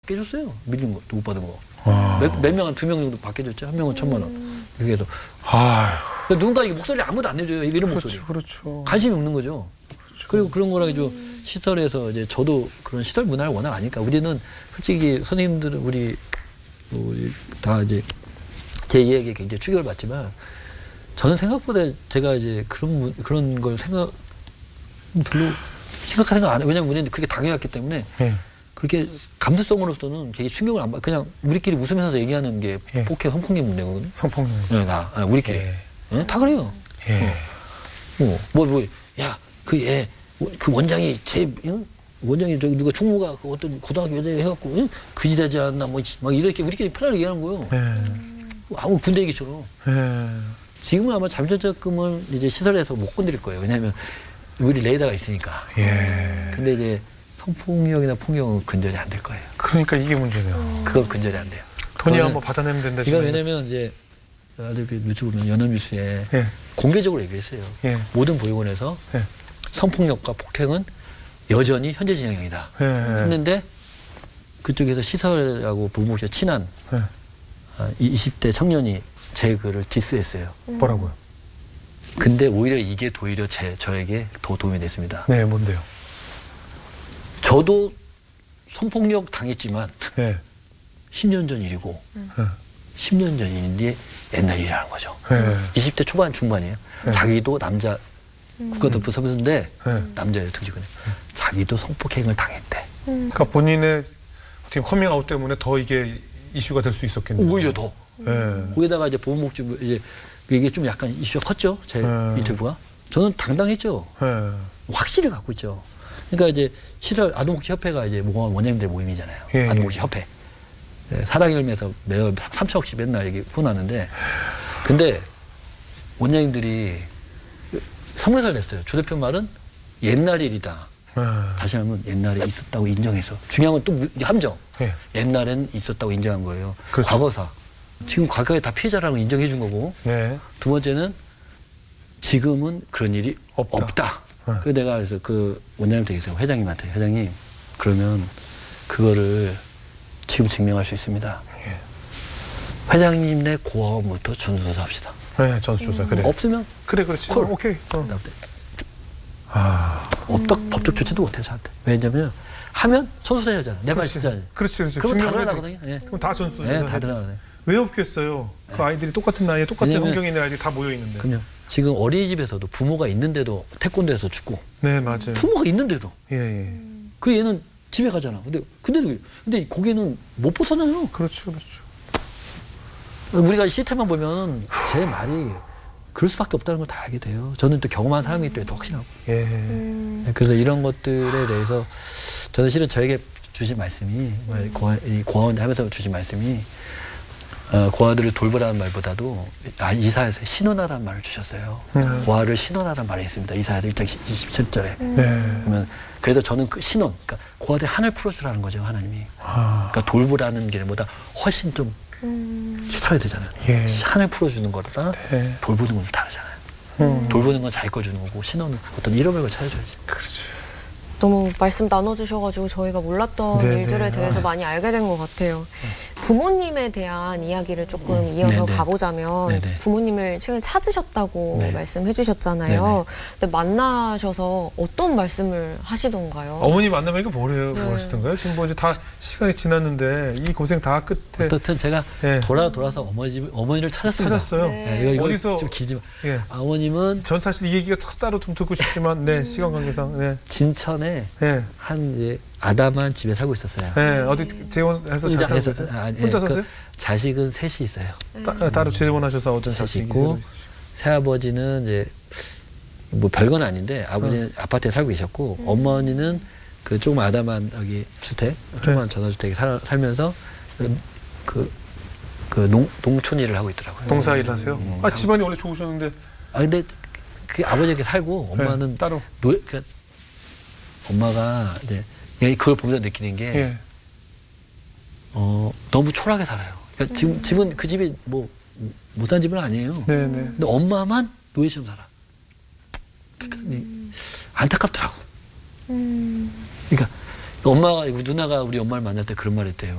바뀌어줬어요. 밀린 거, 못 받은 거. 아. 몇 명, 한 2명 정도 바뀌어줬죠. 한 명은 1,000만 원. 이게 또. 아휴. 누군가 이 목소리 아무도 안 내줘요. 이런 목소리. 그렇죠. 관심이 없는 거죠. 그렇죠. 그리고 그런 거라 좀 시설에서 이제 저도 그런 시설 문화를 워낙 아니까 우리는 솔직히 선생님들은 우리 다 이제 제 이야기에 굉장히 충격을 받지만 저는 생각보다 제가 이제 그런 걸 별로 심각한 생각 안 해요. 왜냐면 우리는 그렇게 당해왔기 때문에 예. 그렇게 감수성으로서는 되게 충격을 안 받. 그냥 우리끼리 웃으면서 얘기하는 게 예. 폭행 성폭력 문제거든요. 성폭력. 네, 우리끼리. 예. 예? 다 그래요. 예. 야, 그 원장이 원장이 저기 누가 총무가 그 어떤 고등학교 여자 해갖고 그지되지 않나 막 이렇게 우리끼리 편하게 얘기하는 거예요. 예. 아무 군대 얘기처럼. 예. 지금은 아마 잠적자금을 이제 시설에서 못 건드릴 거예요. 왜냐하면 우리 레이더가 있으니까. 예. 근데 이제 성폭력이나 폭력은 근절이 안 될 거예요. 그러니까 이게 문제네요. 그건 근절이 안 돼요. 돈이 한번 받아내면 된다. 이건 왜냐면 이제 아들비 뉴스 보면 연합뉴스에 예. 공개적으로 얘기를 했어요. 예. 모든 보육원에서 예. 성폭력과 폭행은 여전히 현재 진행형이다. 예. 했는데 그쪽에서 시설하고 부모가 친한 예. 20대 청년이 제 글을 디스했어요. 뭐라고요? 근데 오히려 이게 도리어 저에게 더 도움이 됐습니다. 네, 뭔데요? 저도 성폭력 당했지만 예. 10년 전 일이고 예. 10년 전 일인데 옛날 일이라는 거죠. 예. 20대 초반 중반이에요. 예. 자기도 남자 국가대표 선수인데 예. 남자예요, 등직원에. 자기도 성폭행을 당했대. 그러니까 본인의 어떻게 커밍아웃 때문에 더 이게 이슈가 될 수 있었겠네요. 오히려 더. 예. 거기다가 이제 보호목적 이제 이게 좀 약간 이슈가 컸죠. 제 인터뷰가. 저는 당당했죠. 예. 확실히 갖고 있죠. 그러니까 이제 시설 아동복지협회가 이제 원장님들 모임이잖아요. 예, 아동복지협회. 사랑열매에서 매월 3천억씩 맨날 이게 후원하는데, 근데 원장님들이 성명서를 냈어요. 조 대표 말은 옛날 일이다. 예. 다시 하면 옛날에 있었다고 인정해서. 중요한 건 또 함정. 예. 옛날엔 있었다고 인정한 거예요. 그렇죠. 과거사. 지금 과거에 다 피해자라는 걸 인정해 준 거고. 네. 두 번째는 지금은 그런 일이 없다. 네. 그래서 내가 그래서 그 원장님한테 얘기했어요. 회장님한테. 회장님, 그러면 그거를 지금 증명할 수 있습니다. 예. 회장님네 고아원부터 전수조사합시다. 네, 전수조사. 그래. 없으면 그래, 그렇지. 콜. 오케이. 법적 조치도 못해요, 저한테. 왜냐면 하면 전수조사 해야잖아. 내 말 진짜. 그렇지. 그럼 다 드러나거든요. 예. 그럼 다 전수조사. 네, 다 드러나거든요. 왜 없겠어요? 그 아이들이 똑같은 나이에 똑같은 환경에 있는 아이들이 다 모여 있는데. 그럼요. 지금 어린이집에서도 부모가 있는데도 태권도에서 죽고. 네, 맞아요. 부모가 있는데도. 예, 예. 그 얘는 집에 가잖아. 근데 거기는 못 벗어나요. 그렇죠. 우리가 시스템만 보면 제 말이 그럴 수밖에 없다는 걸 다 알게 돼요. 저는 또 경험한 사람이기 때문에 더 확신하고. 예. 그래서 이런 것들에 대해서 저는 실은 저에게 주신 말씀이 고아원대 하면서 주신 말씀이 고아들을 돌보라는 말보다도 이사야서 신원하라는 말을 주셨어요. 고아를 신원하라는 말이 있습니다. 이사야서 1장 27절에. 그러면 그래서 저는 그 신원, 그러니까 고아들 한을 풀어주라는 거죠, 하나님이. 그러니까 돌보라는 게 보다 훨씬 좀 살아야 되잖아요. 예. 한을 풀어주는 거랑 네. 돌보는 건 다르잖아요. 돌보는 건 자기 거 주는 거고 신원은 어떤 잃어버린 걸 찾아줘야지. 그렇죠. 너무 말씀 나눠주셔가지고 저희가 몰랐던 네네. 일들에 대해서 많이 알게 된 것 같아요. 부모님에 대한 이야기를 조금 이어서 네네. 가보자면 네네. 부모님을 최근에 찾으셨다고 네. 말씀해 주셨잖아요. 근데 만나셔서 어떤 말씀을 하시던가요? 어머니 만나보니까 뭐래요? 뭐 하시던가요? 지금 뭐 이제 다 시간이 지났는데 이 고생 다 끝에 어떻든 제가 네. 돌아서 어머니를 찾았습니다. 찾았어요. 네, 이거 어디서? 좀 길지만 예. 어머님은 전 사실 이 얘기가 따로 좀 듣고 싶지만 네 시간 관계상 네. 진천에 네. 한 이제 아담한 집에 살고 있었어요. 네. 어디 재혼해서 잘 살고 해서 있어요? 예, 혼자 사세요? 자식은 셋이 있어요. 따로 재혼하셔서 어떤 셋이 자식이 있고 있으시죠? 새아버지는 이제 뭐 별건 아닌데 아버지는 아파트에 살고 계셨고 어머니는 그 조금 아담한 여기 주택, 조그만 전원주택에 살면서 농촌 일을 하고 있더라고요. 동사 일 하세요? 집안이 원래 좋으셨는데. 근데 그 아버지에게 살고 엄마는 네, 따로. 그러니까 엄마가 이제 그걸 보면서 느끼는 게 예. 너무 초라하게 살아요. 그러니까 지금 집은 그 집이 뭐 못한 집은 아니에요. 네네. 근데 엄마만 노예처럼 살아. 그러니까 안타깝더라고. 그러니까 엄마가 누나가 우리 엄마를 만날 때 그런 말 했대요.